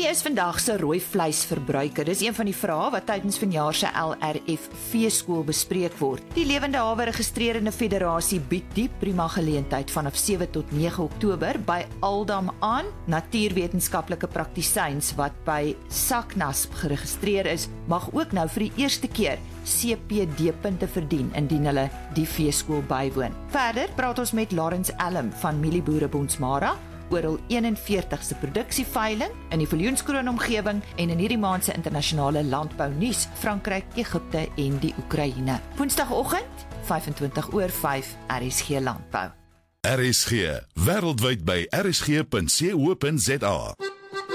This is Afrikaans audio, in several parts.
Wie is vandag se rooi vleisverbruiker? Dis een van die vrae wat tydens vanjaar se LRF Veeskool bespreek word. Die Lewende Hawe Registreerende Federasie bied die prima geleentheid vanaf 7 tot 9 Oktober by Aldam aan. Natuurwetenskaplike praktisyns wat by SACNASP geregistreer is, mag ook nou vir die eerste keer CPD-punte verdien indien hulle die veeskool bywoon. Verder praat ons met Lawrence Elm van Mielieboere Bonsmara oor hul 41ste produksieveiling in die Viljoenskroon omgewing en in hierdie maand se internasionale landbou nuus, Frankryk, Egipte en die Oekraïne. Woensdagoggend 5:25 RSG Landbou. RSG, wêreldwyd by rsg.co.za.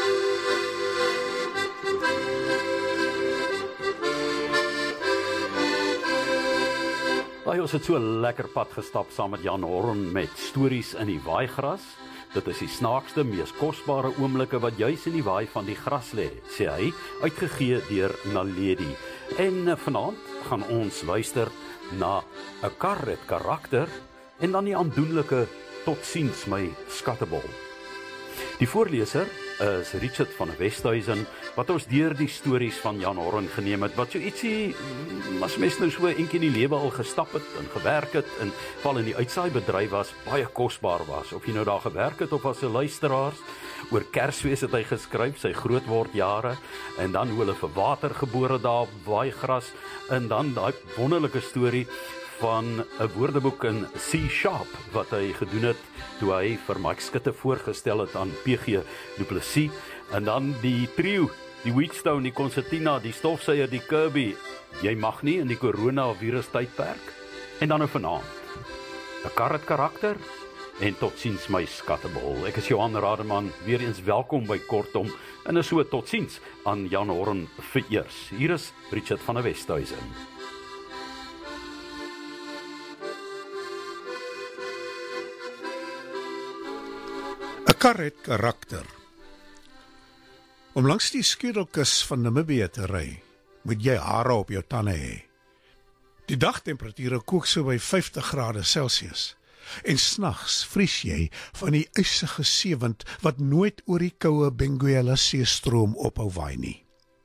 Ons het so 'n lekker pad gestap saam met Jan Horn met stories in die waaigras. Dit is die snaakste, mees kosbare oomblikke wat juis in die waai van die gras lê, sê hy, uitgegee deur Naledi. En vanaand gaan ons luister na 'n kar het karakter en dan die aandoenlike totsiens my skattebol. Die voorleser is Richard van Westhuizen, wat ons deur die stories van Jan Horn geneem het, wat so ietsie, as mens nou so eentjie in die lewe al gestap het en gewerk het, en val in die uitsaai-bedryf was, baie kosbaar was, of jy nou daar gewerk het, of as 'n luisteraars, oor Kersfees het hy geskryf, sy grootwordjare, en dan hoe hulle vir water gebore daar op waaigras, en dan daai wonderlike storie van 'n woordeboek in C# wat hy gedoen het toe hy vir Mike Skutte voorgestel het aan PG Du Plessis, en dan die trio, die Wheatstone, die Concertina, die Stofsuier, die Kirby, jy mag nie in die coronavirus tydperk, en dan 'n vanaand, 'n kar het karakter, en totsiens my skattebol. Ek is Johan Rademan, weer eens welkom by Kortom, en is so totsiens aan Jan Horn vereers. Hier is Richard van Westhuizen. 'n Kar het karakter. Om langs die skedelkus van Namibië te ry, moet jy hare op jou tande hê. Die dagtemperature kook so by 50 grade Celsius, en s'nags vries jy van die ysige seewind wat nooit oor die koue Benguela seestroom ophou waai nie.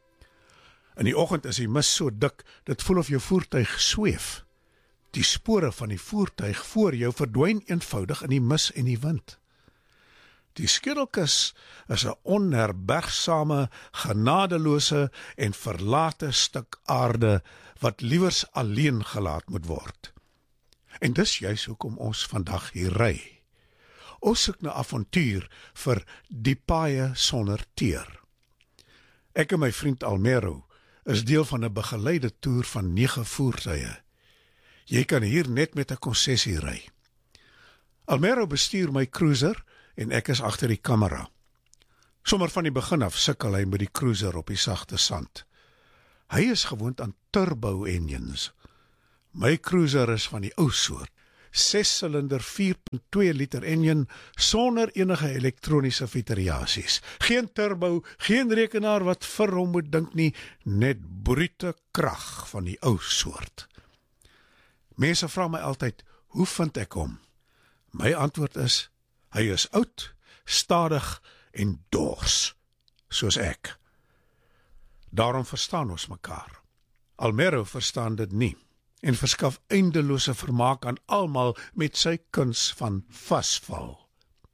In die oggend is die mis so dik, dit voel of jou voertuig sweef. Die spore van die voertuig voor jou verdwyn eenvoudig in die mis en die wind. Die skedelkus is 'n onherbergsame, genadeloose en verlate stuk aarde wat liewers alleen gelaat moet word. En dis juis hoekom ons vandag hier ry. Ons soek na avontuur vir die paaie sonder teer. Ek en my vriend Almero is deel van 'n begeleide toer van 9 voertuie. Jy kan hier net met 'n konsessie ry. Almero bestuur my cruiser en ek is agter die kamera. Sommer van die begin af sukkel hy met die cruiser op die sagte sand. Hy is gewoond aan turbo engines. My cruiser is van die ou soort. 6-silinder 4.2 liter engine sonder enige elektroniese fiteriasies. Geen turbo, geen rekenaar wat vir hom moet dink nie, net brute krag van die ou soort. Mense vra my altyd, hoe vind ek hom? My antwoord is, hy is oud, stadig en dors, soos ek. Daarom verstaan ons mekaar. Almero verstaan dit nie, en verskaf eindelose vermaak aan almal met sy kuns van vasval.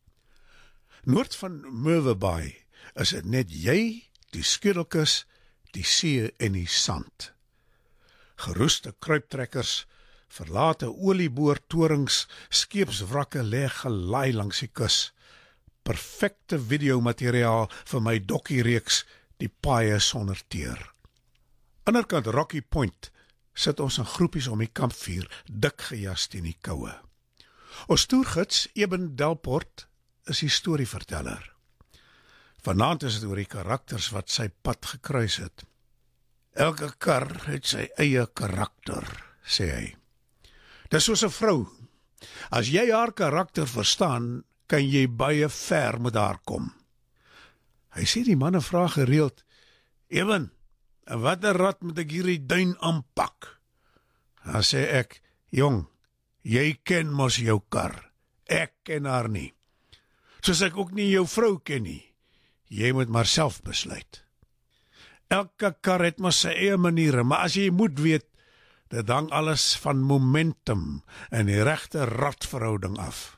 Noord van Merwe Bay is dit net jy, die skedelkus, die see en die sand. Geroeste kruiptrekkers, verlate olieboortorings, skeepswrakke lê gelaai langs die kus. Perfekte videomateriaal vir my dokkiereeks, die paaie sonder teer. Anderkant Rocky Point sit ons in groepies om die kampvuur, dik gejas teen die koue. Ons toergids, Eben Delport, is die storieverteller. Vanaand is dit oor die karakters wat sy pad gekruis het. Elke kar het sy eie karakter, sê hy. Dis soos 'n vrou. As jy haar karakter verstaan, kan jy baie ver met haar kom. Hy sê die manne vra gereeld, Eben, en watter rad moet ek hierdie duin aanpak? Dan sê ek, jong, jy ken mos jou kar. Ek ken haar nie. Soos ek ook nie jou vrou ken nie. Jy moet maar self besluit. Elke kar het maar sy eie maniere, maar as jy moet weet, dit hang alles van momentum en die regte radverhouding af.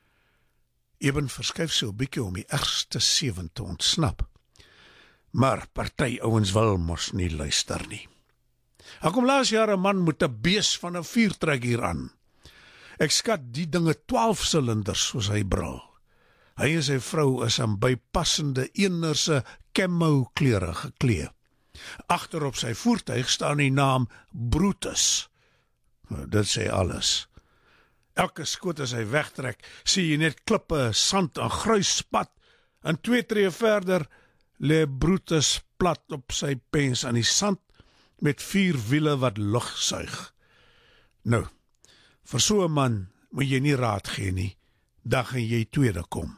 Eben verskuif so 'n bietjie om die ergste sewen te ontsnap. Maar party ouens wil mos nie luister nie. Ek kom laas jaar 'n man met 'n bees van 'n vuurtrek hier aan. Ek skat die dinge 12 silinders soos hy brul. Hy en sy vrou is in bypassende eenerse camo klere geklee. Agter op sy voertuig staan die naam Brutus. Dit sê alles. Elke skoot as hy wegtrek, sien jy net klippe, sand en gruisspat, en 2 tree verder lê Brutus plat op sy pens aan die sand met 4 wiele wat lug suig. Nou, vir so 'n man moet jy nie raad gee nie, dan gaan jy tweede kom.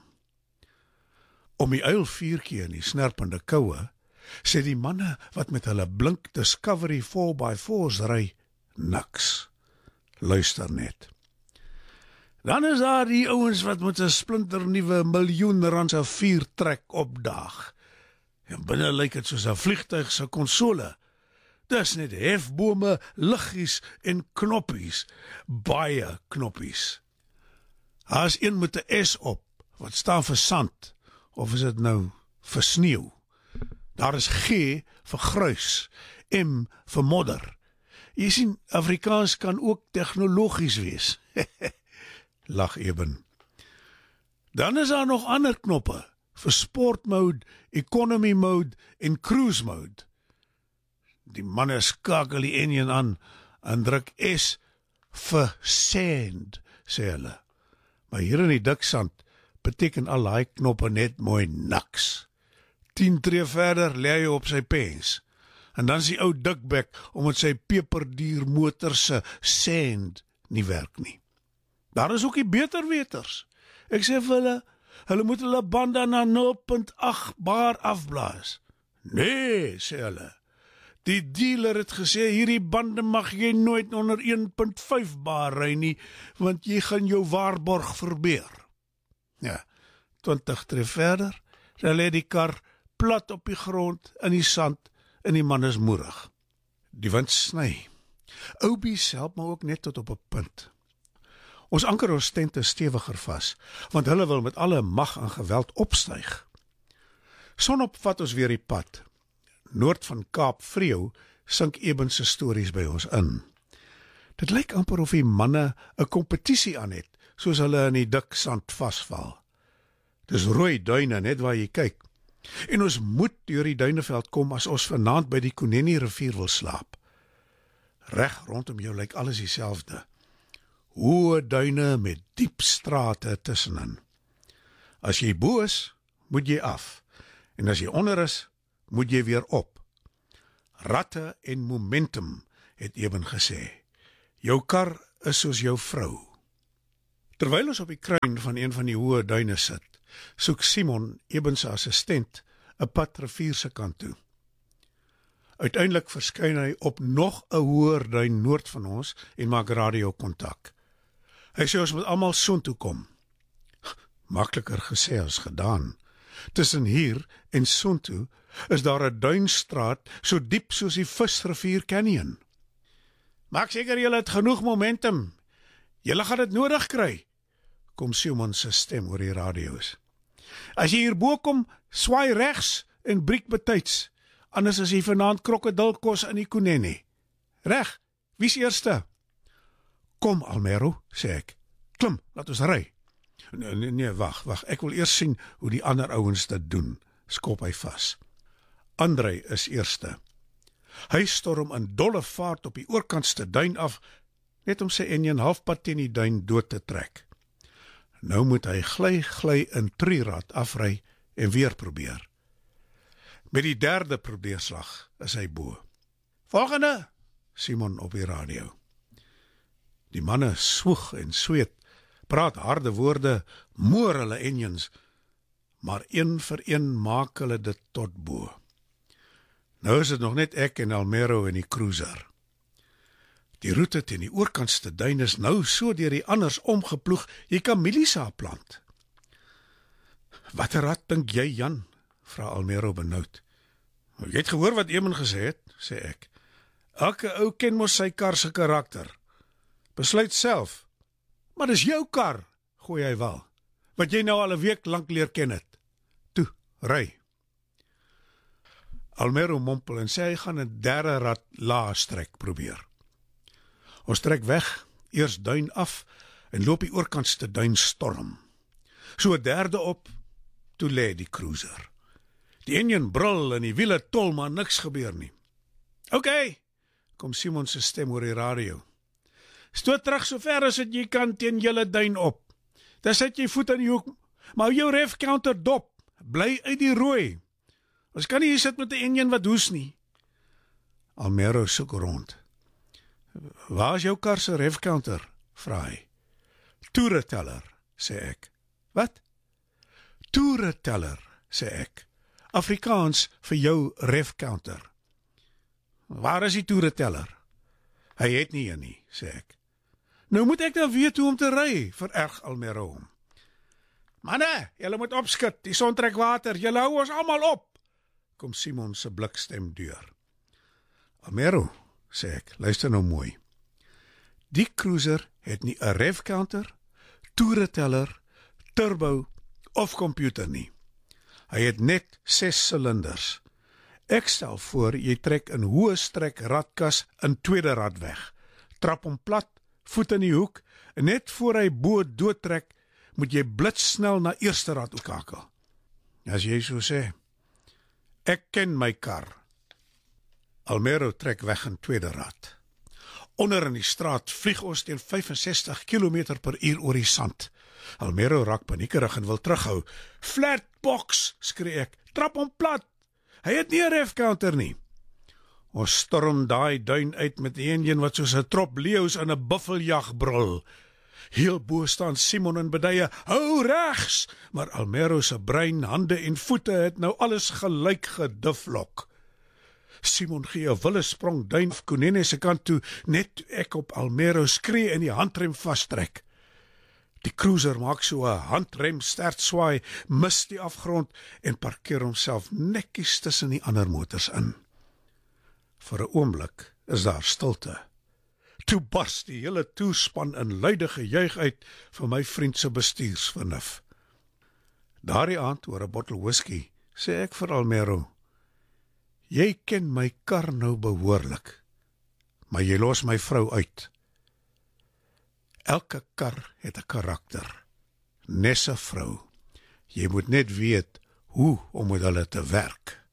Om die uilvuurtjie in die snerpende koue, sê die manne wat met hulle blink Discovery 4x4's ry, niks. Luister net. Dan is daar die ouens wat met 'n splinternuwe miljoenrandse vuurtrek opdaag. En binne lyk dit soos 'n vliegtuig se konsole. Dis net hefbome, liggies en knoppies, baie knoppies. Daar is een met 'n S op, wat staan vir sand, of is dit nou vir sneeu? Daar is G vir gruis, M vir modder. Jy sien, Afrikaans kan ook tegnologies wees. Lag Eben. Dan is daar nog ander knoppe, vir sport mode, economy mode en cruise mode. Die manne skakel die enjin aan en druk S vir sand, sê hulle. Maar hier in die diksand beteken al daai knoppe net mooi niks. 10 tree verder lê hy op sy pens. En dan is die ou dikbek omdat sy peperdier motor se sand nie werk nie. Daar is ook die beterweters. Ek sê vir hulle moet hulle bande na 0.8 bar afblaas. Nee, sê hulle. Die dealer het gesê hierdie bande mag jy nooit onder 1.5 bar ry nie, want jy gaan jou waarborg verbeur. Ja, 20 tree verder, dan lê die kar plat op die grond, in die sand, en die man is moerig. Die wind sny. Oubies help maar ook net tot op 'n punt. Ons anker ons tente stewiger vas, want hulle wil met alle mag en geweld opstyg. Sonop vat ons weer die pad. Noord van Kaap Vreeu sink Eben se stories by ons in. Dit lyk amper of die manne 'n kompetisie aan het, soos hulle in die dik sand vasval. Dis rooi duine net waar jy kyk. En ons moet deur die duineveld kom as ons vanaand by die Kuneni rivier wil slaap. Reg rondom jou lyk alles dieselfde. Hoë duine met diep strate tussenin. As jy bo is, moet jy af. En as jy onder is, moet jy weer op. Ratte en momentum, het Eben gesê. Jou kar is soos jou vrou. Terwyl ons op die kruin van een van die hoë duine sit, soek Simon, Eben se assistent, 'n pad rivier se kant toe. Uiteindelik verskyn hy op nog 'n hoër duin noord van ons en maak radiokontak. Hy sê ons moet almal soontoe kom. Makliker gesê as gedaan. Tussen hier en soontoe is daar 'n duinstraat so diep soos die Visrivier Canyon. Maak seker julle het genoeg momentum. Julle gaan dit nodig kry, kom Simon se stem oor die radio's. As jy hierbo kom, swaai regs en breek betyds, anders is jy vanaand krokodilkos in die Kuneni. Reg, wie's eerste? Kom Almero, sê ek. Klim, laat ons ry. Nee, wag, ek wil eers sien hoe die ander ouens dit doen, skop hy vas. Andrei is eerste. Hy storm in dolle vaart op die oorkantste duin af, net om sy enjin halfpad teen die duin dood te trek. Nou moet hy gly in trirad afry en weer probeer. Met die derde probeerslag is hy bo. Volgende, Simon op die radio. Die manne swoeg en sweet, praat harde woorde, moer hulle enjins, maar een vir een maak hulle dit tot bo. Nou is dit nog net ek en Almero en die cruiser. Die roete teen die oorkantste duin is nou so deur die anders omgeploeg, jy kan mieliesaap plant. Watter rad dink jy, Jan? vra Almero benoud. Jy het gehoor wat Eamon gesê het, sê ek. Elke ou ken mos sy kar se karakter. Besluit self. Maar dis jou kar, gooi hy wel, wat jy nou al 'n week lank leer ken het. Toe, ry. Almero mompel en sê hy gaan 'n derde rad laastrek probeer. Ons trek weg, eers duin af en loop die oorkantste duin storm. So 'n derde op, toe lê die cruiser. Die enjin brul en die wiele tol, maar niks gebeur nie. OK, kom Simon se stem oor die radio. Stoot terug so ver as wat jy kan teen julle duin op. Dan sit jy voet in die hoek, maar jou ref counter dop. Bly uit die rooi. Ons kan nie hier sit met 'n enjin wat hoes nie. Almero soek rond. Waar is jou kar se ref counter? Vra hy. Toereteller, sê ek. Wat? Toereteller, sê ek. Afrikaans vir jou ref counter. Waar is die toereteller? Hy het nie een nie, sê ek. Nou moet ek dan weet hoe om te ry, vererg Almero hom. Manne, julle moet opskit, die son trek water, julle hou ons almal op, kom Simon se blikstem deur. Almero, sê ek, luister nou mooi. Die cruiser het nie 'n ref counter, toereteller, turbo of komputer nie. Hy het net 6 silinders. Ek stel voor, jy trek in hoë strek radkas in tweede rad weg. Trap hom plat, voet in die hoek, en net voor hy bo doodtrek, moet jy blitsnel na eerste rad oorskakel. As jy so sê. Ek ken my kar. Almero trek weg in tweede rad. Onder in die straat vlieg ons teen 65 km/h oor die sand. Almero raak paniekerig en wil terughou. Flatbox, skree ek. Trap hom plat. Hy het nie 'n ref counter nie. Ons storm daai duin uit met 'n enjin wat soos 'n trop leeu's in 'n buffeljag brul. Heel bo staan Simon en beduie, hou regs, maar Almero se brein, hande en voete het nou alles gelyk gediflok. Simon gee 'n wille sprong duin af Kunene se kant toe, net toe ek op Almero skree en die handrem vastrek. Die cruiser maak so 'n handrem sterk swaai, mis die afgrond en parkeer homself netjies tussen die ander motors in. Vir 'n oomblik is daar stilte. Toe bars die hele toespan in luide gejuig uit vir my vriend se bestuursvernuf. Daardie aand oor 'n bottel whisky sê ek vir Almero, jy ken my kar nou behoorlik, maar jy los my vrou uit. Elke kar het 'n karakter, nes 'n vrou. Jy moet net weet hoe om met hulle te werk.